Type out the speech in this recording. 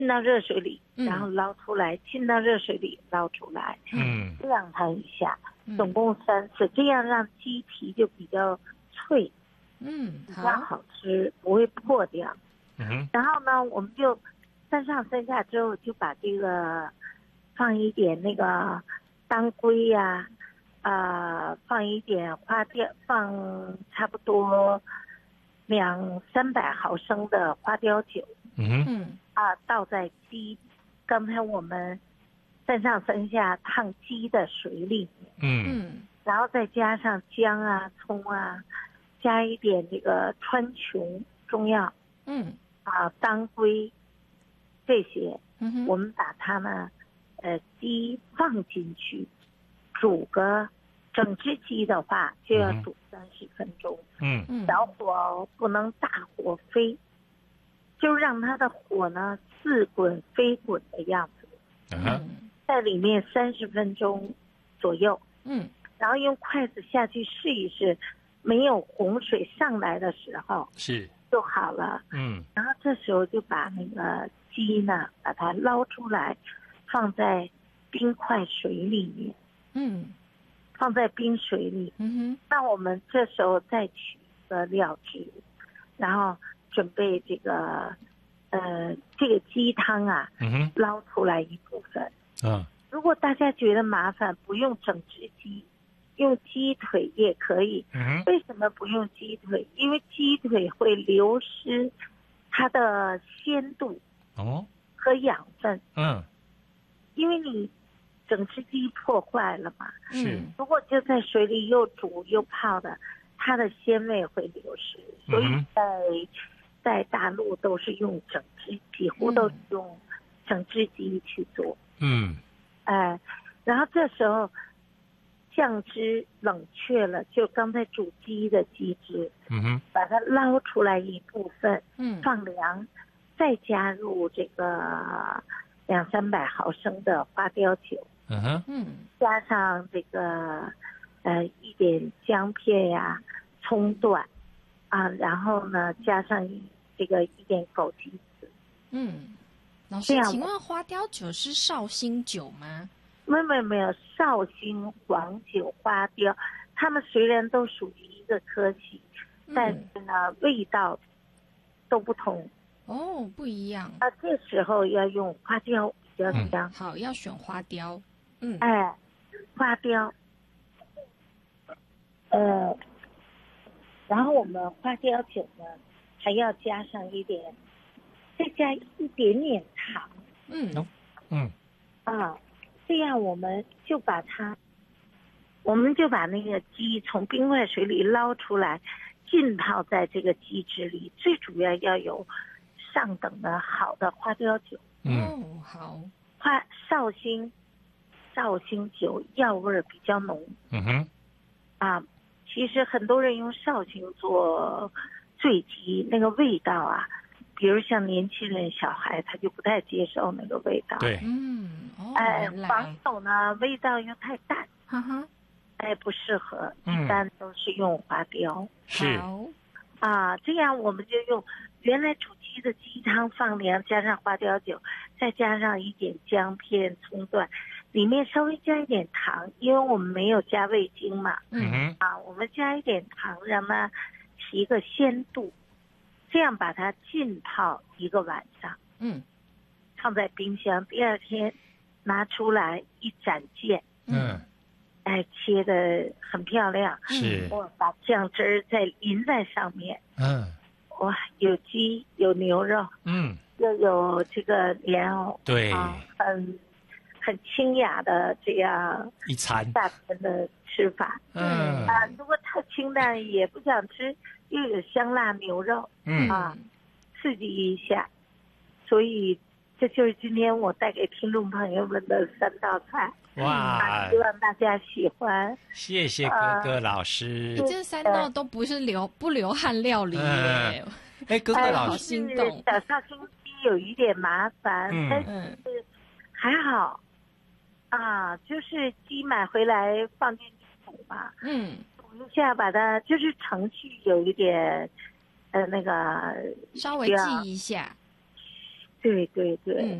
浸到热水里，然后捞出来，浸到热水里捞出来，这样它一下，总共3次，这样让鸡皮就比较脆，比较好吃，不会破掉。然后呢，我们就3上3下之后，就把这个放一点那个当归呀，放一点花雕，放差不多200-300毫升的花雕酒，倒在刚才我们3上3下烫鸡的水里面，然后再加上姜啊、葱啊，加一点这个川穹中药，当归这些，我们把它们鸡放进去，煮个整只鸡的话就要煮30分钟，小火不能大火飞，就让它的火呢似滚非滚的样子，在里面30分钟左右，然后用筷子下去试一试，没有洪水上来的时候是就好了，然后这时候就把那个鸡呢把它捞出来，放在冰块水里面，放在冰水里，那我们这时候再取个料汁，然后准备这个鸡汤啊，捞出来一部分。如果大家觉得麻烦，不用整只鸡，用鸡腿也可以。为什么不用鸡腿？因为鸡腿会流失它的鲜度和养分。因为你整只鸡破坏了嘛，如果就在水里又煮又泡的，它的鲜味会流失。所以在大陆都是用整只，几乎都是用整只鸡去做。然后这时候酱汁冷却了，就刚才煮鸡的鸡汁，把它捞出来一部分，放凉，再加入这个200-300毫升的花雕酒，加上这个一点姜片呀、葱段然后呢加上这个一点枸杞子。 老师，请问花雕酒是绍兴酒吗？ 没有，绍兴、黄酒、花雕，它们虽然都属于一个科系，但是呢味道都不同。 不一样。 这时候要用花雕比较香。 好，要选花雕。 花雕。然后我们花雕酒呢，还要加上再加一点点糖。这样我们就把那个鸡从冰块水里捞出来，浸泡在这个鸡汁里。最主要要有上等的好的花雕酒。 好。 绍兴酒药味比较浓。其实很多人用绍兴做醉鸡，那个味道啊，比如像年轻人、小孩，他就不太接受那个味道。 对。 黄酒呢，味道又太淡，不适合，一般都是用花雕。这样我们就用原来煮鸡的鸡汤放凉，加上花雕酒，再加上一点姜片、葱段，里面稍微加一点糖，因为我们没有加味精嘛。我们加一点糖，让它起一个鲜度，这样把它浸泡1个晚上。放在冰箱，第2天拿出来一斩件。切得很漂亮。我把酱汁儿再淋在上面。有鸡有牛肉，又有这个莲藕， 对， 很清雅的这样一餐大餐的吃法。如果太清淡也不想吃，又有香辣牛肉，刺激一下。所以这就是今天我带给听众朋友们的3道菜。希望大家喜欢。 谢谢哥哥老师。 这3道都不是不流汗料理耶。 哥哥老师， 好心动。 小绍兴鸡有一点麻烦，但是还好就是鸡买回来放进去煮嘛，煮一下把它就是程序有一点那个稍微记一下。 对对对。